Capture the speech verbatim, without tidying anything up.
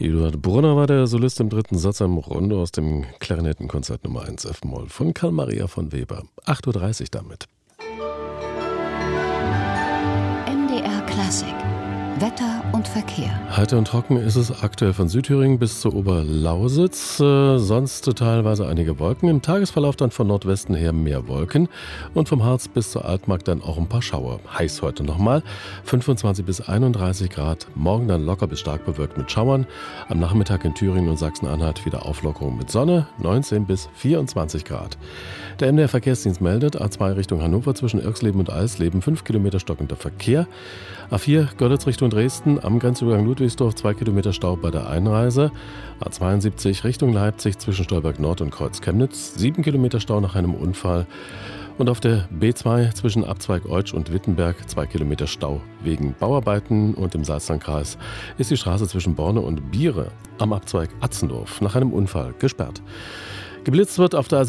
Eduard Brunner war der Solist im dritten Satz am Rondo aus dem Klarinettenkonzert Nummer eins F-Moll von Carl Maria von Weber. acht Uhr dreißig damit. M D R Klassik. Wetter und Verkehr. Heiter und trocken ist es aktuell von Südthüringen bis zur Oberlausitz. Äh, sonst teilweise einige Wolken. Im Tagesverlauf dann von Nordwesten her mehr Wolken. Und vom Harz bis zur Altmark dann auch ein paar Schauer. Heiß heute nochmal. fünfundzwanzig bis einunddreißig Grad. Morgen dann locker bis stark bewölkt mit Schauern. Am Nachmittag in Thüringen und Sachsen-Anhalt wieder Auflockerung mit Sonne. neunzehn bis vierundzwanzig Grad. Der M D R Verkehrsdienst meldet, A zwei Richtung Hannover zwischen Irxleben und Eisleben fünf Kilometer stockender Verkehr. A vier Görlitz Richtung Dresden am Grenzübergang Ludwigsdorf zwei Kilometer Stau bei der Einreise. A zweiundsiebzig Richtung Leipzig zwischen Stolberg Nord und Kreuz Chemnitz sieben Kilometer Stau nach einem Unfall. Und auf der B zwei zwischen Abzweig Eutsch und Wittenberg zwei Kilometer Stau wegen Bauarbeiten. Und im Salzlandkreis ist die Straße zwischen Borne und Biere am Abzweig Atzendorf nach einem Unfall gesperrt. Geblitzt wird auf der A